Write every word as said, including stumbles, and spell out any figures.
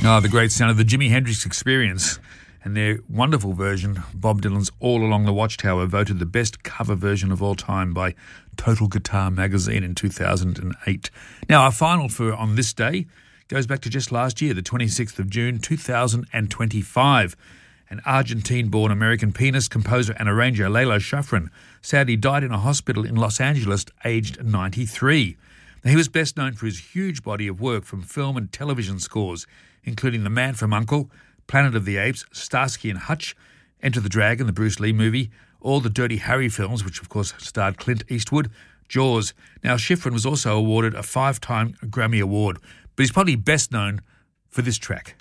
Oh, the great sound of the Jimi Hendrix Experience and their wonderful version, Bob Dylan's All Along the Watchtower, voted the best cover version of all time by Total Guitar Magazine in two thousand eight. Now, our final for On This Day goes back to just last year, the twenty-sixth of June, two thousand twenty-five. An Argentine-born American pianist, composer and arranger, Lalo Schifrin, sadly died in a hospital in Los Angeles, aged ninety-three. Now, he was best known for his huge body of work from film and television scores, including The Man from U N C L E, Planet of the Apes, Starsky and Hutch, Enter the Dragon, the Bruce Lee movie, all the Dirty Harry films, which of course starred Clint Eastwood, Jaws. Now, Schifrin was also awarded a five-time Grammy Award, but he's probably best known for this track.